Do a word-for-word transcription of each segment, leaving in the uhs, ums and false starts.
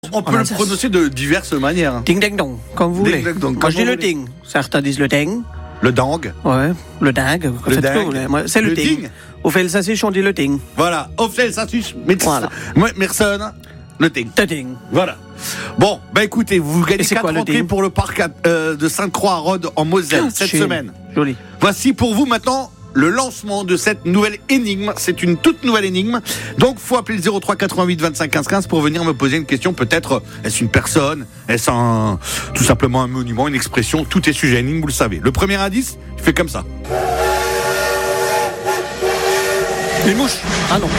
on peut le prononcer de diverses manières. Ding ding dong, comme vous Ding, voulez. ding, dong, Moi comme je dis vous le voulez. ding. Certains disent le ding. Le dang. Ouais, le dingue. Le Faites ce que dingue. vous voulez. Moi, c'est le, Le ding. ding. Au fait le sassiche, on dit le ding. Voilà. Officiel, ça suce. Voilà. Merson. Le ding. Le ding. Voilà. Bon, bah écoutez, vous gagnez Et c'est quatre quoi, le entrées ding pour le parc euh, de Sainte-Croix à Rhodes en Moselle Ah, cette chez- semaine. Joli. Voici pour vous maintenant le lancement de cette nouvelle énigme. C'est une toute nouvelle énigme. Donc, faut appeler le zéro trois quatre-vingt-huit vingt-cinq quinze quinze pour venir me poser une question. Peut-être, est-ce une personne? Est-ce un, tout simplement un monument, une expression? Tout est sujet à énigme, vous le savez. Le premier indice, il fait comme ça. Une mouche. Ah non.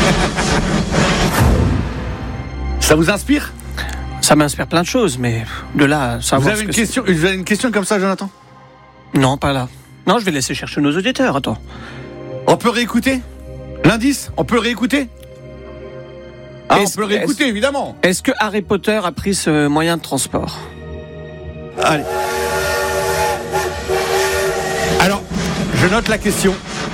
Ça vous inspire? Ça m'inspire plein de choses, mais de là à Vous savoir avez ce une que question, vous avez une question comme ça, Jonathan? c'est. Non, pas là. Non, je vais laisser chercher nos auditeurs, attends. On peut réécouter? L'indice? On peut le réécouter? Ah, on Est-ce- peut le réécouter, évidemment. Est-ce que Harry Potter a pris ce moyen de transport? Allez. Alors, je note la question.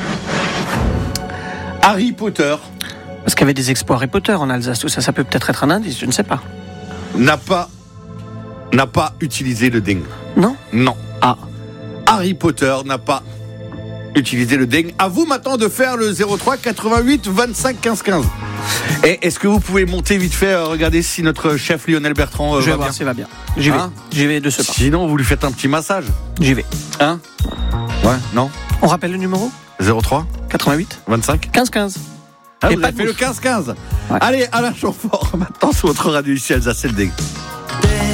Harry Potter Parce qu'il y avait des expos Harry Potter en Alsace, tout ça, ça peut peut-être être un indice, je ne sais pas. n'a pas n'a pas utilisé le ding. Non? Non. Ah. Harry Potter n'a pas utilisé le ding. À vous maintenant de faire le zéro trois quatre-vingt-huit vingt-cinq quinze quinze. Et est-ce que vous pouvez monter vite fait, euh, regarder si notre chef Lionel Bertrand euh, Je vais va voir bien. s'il va bien. J'y vais. Hein J'y vais de ce pas. Sinon, vous lui faites un petit massage. J'y vais. Hein? Ouais, non? On rappelle le numéro? zéro trois quatre-vingt-huit vingt-cinq quinze quinze. Ah, Et vous pas avez de fait le bouche. quinze quinze. Ouais. Allez, Alain Chamfort, maintenant sur votre radio ici, Alsace, c'est le ding.